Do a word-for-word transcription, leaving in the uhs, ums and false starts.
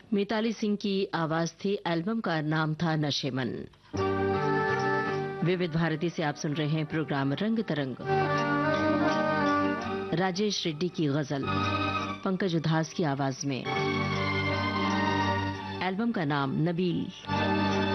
मिताली सिंह की आवाज थी। एल्बम का नाम था नशेमन। विविध भारती से आप सुन रहे हैं प्रोग्राम रंग तरंग। राजेश रेड्डी की गजल पंकज उधास की आवाज में। एल्बम का नाम नबील।